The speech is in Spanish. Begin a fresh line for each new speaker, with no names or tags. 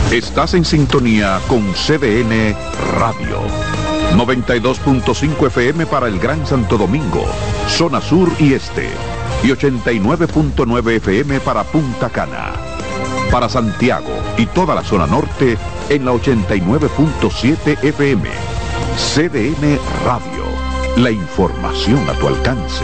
Estás en sintonía con CDN Radio. 92.5 FM para el Gran Santo Domingo, zona sur y este. Y 89.9 FM para Punta Cana. Para Santiago y toda la zona norte en la 89.7 FM. CDN Radio. La información a tu alcance.